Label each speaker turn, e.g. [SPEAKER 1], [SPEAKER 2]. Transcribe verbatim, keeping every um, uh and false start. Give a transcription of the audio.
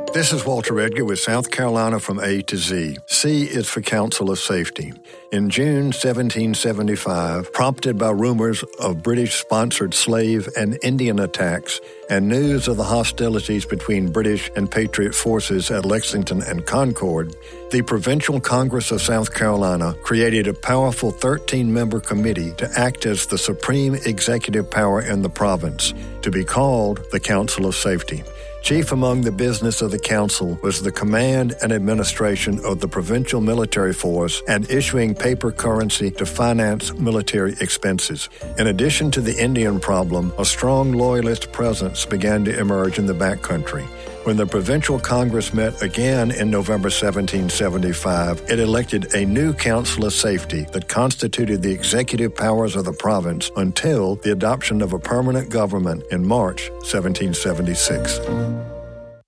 [SPEAKER 1] This is Walter Edgar with South Carolina from A to Z. C is for Council of Safety. In June seventeen seventy-five, prompted by rumors of British-sponsored slave and Indian attacks and news of the hostilities between British and Patriot forces at Lexington and Concord, the Provincial Congress of South Carolina created a powerful thirteen-member committee to act as the supreme executive power in the province, to be called the Council of Safety. Chief among the business of the council was the command and administration of the provincial military force and issuing paper currency to finance military expenses. In addition to the Indian problem, a strong loyalist presence began to emerge in the backcountry. When the Provincial Congress met again in November seventeen seventy-five, it elected a new Council of Safety that constituted the executive powers of the province until the adoption of a permanent government in March seventeen seventy-six.